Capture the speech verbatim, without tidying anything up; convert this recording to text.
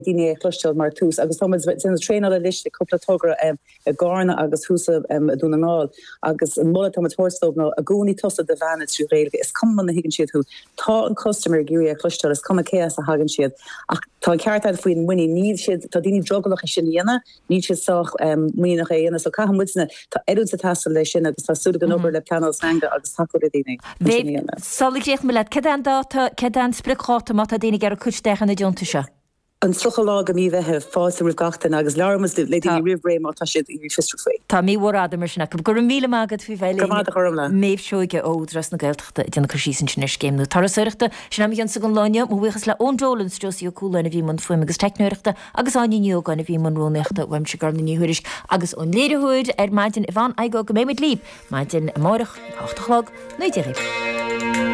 dine clustel mar tús agus thomas sin train a list couple togra um, a garna agus husa um, a dúnaál agus an mullet am horstop no a goni tosa de van trú réilge is cum man higann siad hu tá an customer guri a clustel is cum a céas a hagan siad ach tá ceart faoin winni níd siad tá dine drogalach sin dhéana ní si soch um, muoach é dhéana so ca muna tá edún sa tastal lei sin agus tá súda an ober le planal sanga agus taco a dine Sollécht me le cedan dáta cedan spreáta mat a déine gar a kuchdechan na dionta se. An slucha lá go mí bheitthe fása rih gachtain agus lemas le rihré má tá siad i fiú fé. Tá mí bhráda mar sinna gur an míle mágad fi bheile méh seoige ódras na gailteachta dena chusí sin sin céimnú. Tar suirta sin am sa an láine mhuichas le óndrólinn stosí coolla na bhí man fuim agus technuirta agus aníú gan na bhí man róneachta bhaim se gar na níhuiiris agus ón léirehuiid ar maidin i bhain aigó go méid líb maidin marach áchtalog na ddíirih.